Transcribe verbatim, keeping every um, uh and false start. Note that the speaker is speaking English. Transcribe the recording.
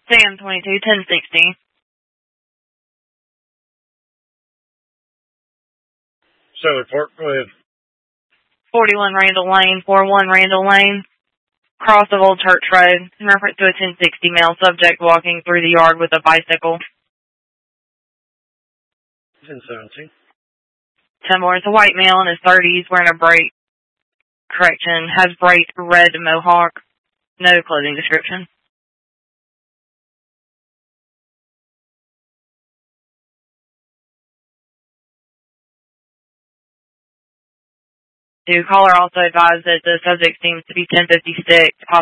Sam twenty-two, ten sixty. So report, go ahead. forty-one Randall Lane, forty-one Randall Lane, cross of Old Church Road, in reference to a ten sixty male subject walking through the yard with a bicycle. ten seventeen. ten more, it's a white male in his thirties wearing a bright, correction, has bright red mohawk, no clothing description. The caller also advised that the subject seems to be ten fifty-six,